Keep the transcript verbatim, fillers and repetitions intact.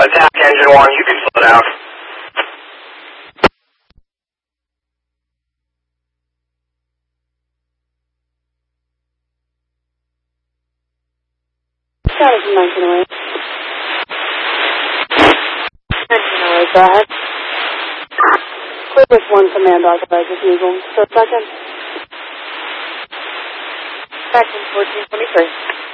Attack engine one, you can slow down. Charlie from nineteen oh eight. nineteen oh eight, go ahead. Clear with one command authorized as usual. So second. Section fourteen twenty-three.